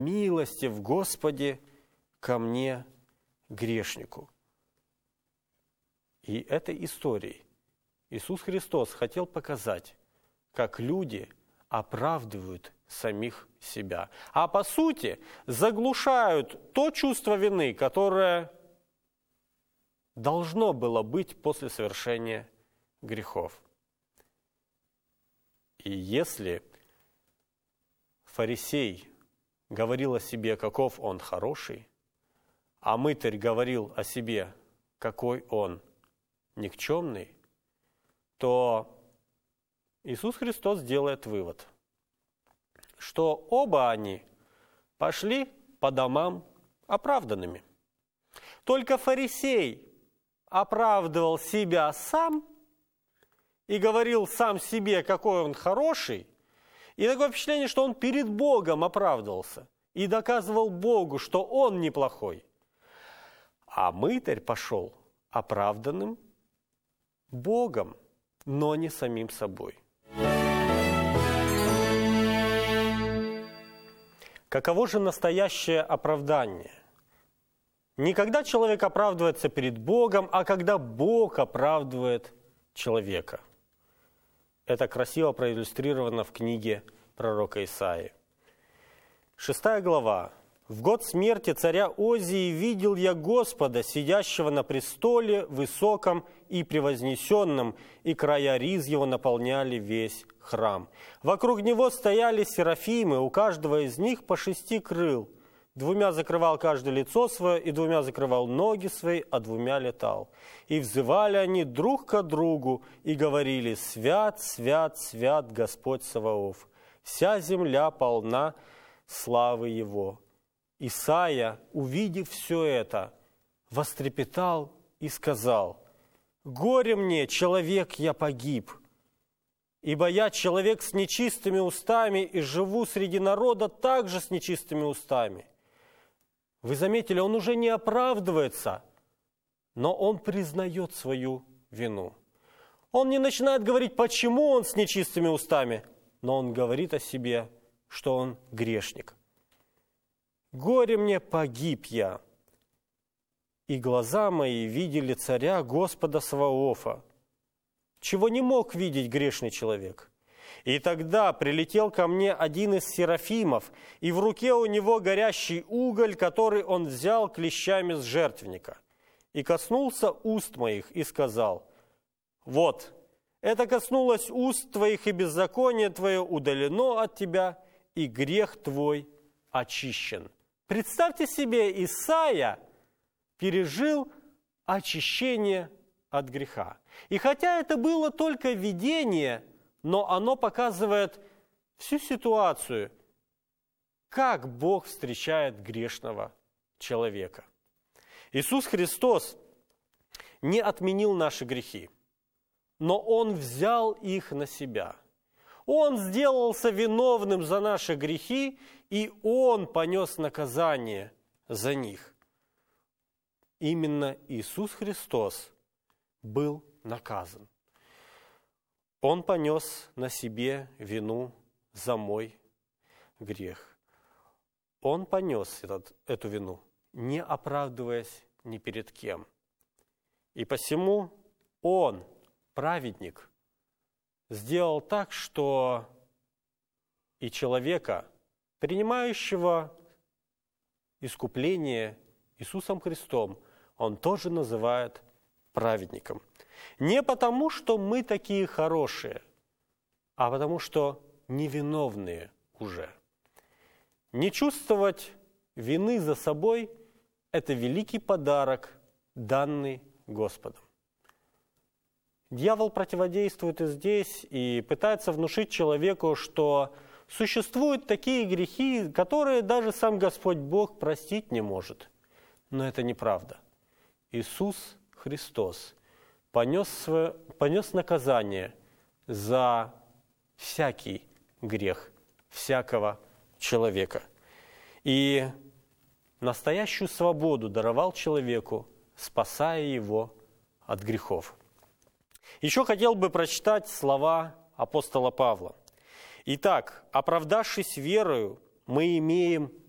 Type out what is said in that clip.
милостив, Господи, ко мне, грешнику». И этой историей Иисус Христос хотел показать, как люди оправдывают самих себя, а по сути заглушают то чувство вины, которое должно было быть после совершения грехов. И если фарисей говорил о себе, каков он хороший, а мытарь говорил о себе, какой он никчемный, то Иисус Христос делает вывод, что оба они пошли по домам оправданными. Только фарисей оправдывал себя сам и говорил сам себе, какой он хороший, и такое впечатление, что он перед Богом оправдывался и доказывал Богу, что он неплохой. А мытарь пошел оправданным Богом, но не самим собой. Каково же настоящее оправдание? Не когда человек оправдывается перед Богом, а когда Бог оправдывает человека. Это красиво проиллюстрировано в книге пророка Исаии. 6 глава. «В год смерти царя Озии видел я Господа, сидящего на престоле высоком и превознесенном, и края риз его наполняли весь храм. Вокруг него стояли серафимы, у каждого из них по 6 крыл. 2 закрывал каждое лицо свое, и 2 закрывал ноги свои, а 2 летал. И взывали они друг к другу, и говорили: свят, свят, свят Господь Саваоф, вся земля полна славы Его». Исайя, увидев все это, вострепетал и сказал: «Горе мне, человек, я погиб, ибо я человек с нечистыми устами и живу среди народа также с нечистыми устами». Вы заметили, он уже не оправдывается, но он признает свою вину. Он не начинает говорить, почему он с нечистыми устами, но он говорит о себе, что он грешник. «Горе мне, погиб я, и глаза мои видели царя Господа Саваофа, чего не мог видеть грешный человек. И тогда прилетел ко мне один из серафимов, и в руке у него горящий уголь, который он взял клещами с жертвенника, и коснулся уст моих, и сказал: вот, это коснулось уст твоих, и беззаконие твое удалено от тебя, и грех твой очищен». Представьте себе, Исайя пережил очищение от греха. И хотя это было только видение, но оно показывает всю ситуацию, как Бог встречает грешного человека. Иисус Христос не отменил наши грехи, но Он взял их на себя. Он сделался виновным за наши грехи, и Он понес наказание за них. Именно Иисус Христос был наказан. Он понес на себе вину за мой грех. Он понес эту вину, не оправдываясь ни перед кем. И посему Он, праведник, сделал так, что и человека, принимающего искупление Иисусом Христом, Он тоже называет праведником. Не потому, что мы такие хорошие, а потому, что невиновные уже. Не чувствовать вины за собой – это великий подарок, данный Господом. Дьявол противодействует и здесь, и пытается внушить человеку, что существуют такие грехи, которые даже сам Господь Бог простить не может. Но это неправда. Иисус Христос понес наказание за всякий грех всякого человека. И настоящую свободу даровал человеку, спасая его от грехов. Еще хотел бы прочитать слова апостола Павла. «Итак, оправдавшись верою, мы имеем